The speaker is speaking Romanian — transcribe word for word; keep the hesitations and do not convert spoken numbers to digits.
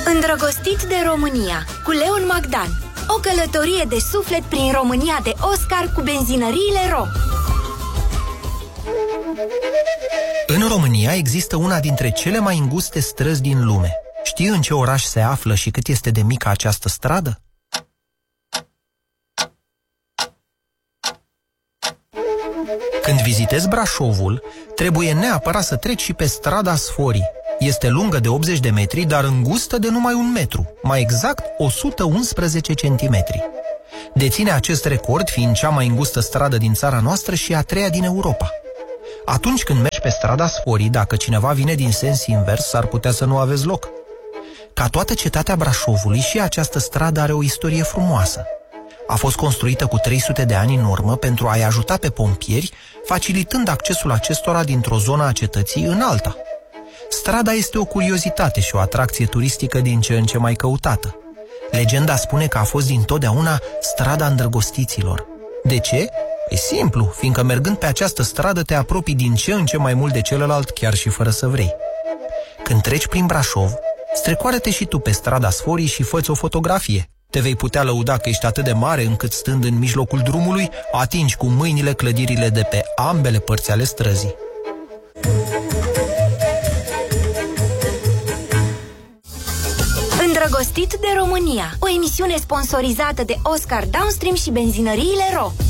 Îndrăgostit de România cu Leon Magdan. O călătorie de suflet prin România de Oscar cu benzinăriile Ro. În România există una dintre cele mai înguste străzi din lume. Știi în ce oraș se află și cât este de mică această stradă? Când vizitezi Brașovul, trebuie neapărat să treci și pe strada Sforii. Este lungă de optzeci de metri, dar îngustă de numai un metru, mai exact o sută unsprezece centimetri. Deține acest record fiind cea mai îngustă stradă din țara noastră și a treia din Europa. Atunci când mergi pe strada Sforii, dacă cineva vine din sens invers, s-ar putea să nu aveți loc. Ca toată cetatea Brașovului, și această stradă are o istorie frumoasă. A fost construită cu trei sute de ani în urmă pentru a-i ajuta pe pompieri, facilitând accesul acestora dintr-o zonă a cetății în alta. Strada este o curiozitate și o atracție turistică din ce în ce mai căutată. Legenda spune că a fost dintotdeauna strada îndrăgostiților. De ce? E simplu, fiindcă mergând pe această stradă te apropii din ce în ce mai mult de celălalt, chiar și fără să vrei. Când treci prin Brașov, strecoară-te și tu pe strada Sforii și fă-ți o fotografie. Te vei putea lăuda că ești atât de mare încât, stând în mijlocul drumului, atingi cu mâinile clădirile de pe ambele părți ale străzii. Îndrăgostit de România, o emisiune sponsorizată de Oscar Downstream și benzinăriile Ro.